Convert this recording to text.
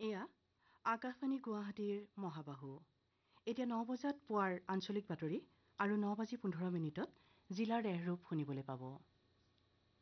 এয়া আকাশবাণী গুৱাহাটীৰ মহাবাহু। এতিয়া ৯ বজাত পুৱাৰ আঞ্চলিক বাতৰি আৰু ৯:১৫ জিলাৰ দেহৰূপ শুনিবলৈ পাব।